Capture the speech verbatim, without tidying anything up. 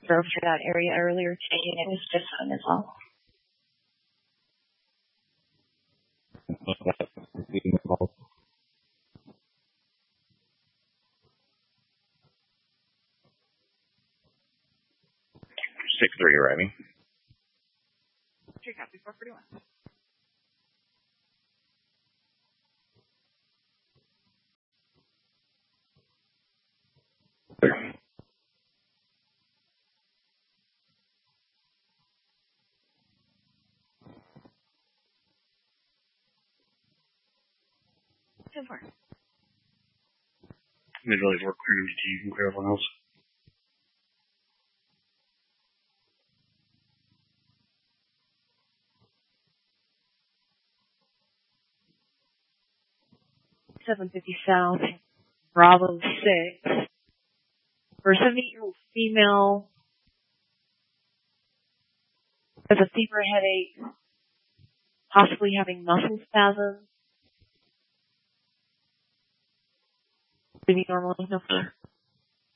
drove through that area earlier today, and it was just fun as well. six three arriving. Check out before forty-one. There. ten four. Mid-relay work clear M D T. You can clear everyone else. seven fifty South, Bravo six. For a seventy-year-old female with a fever headache, possibly having muscle spasms. Breathing normally, no fear.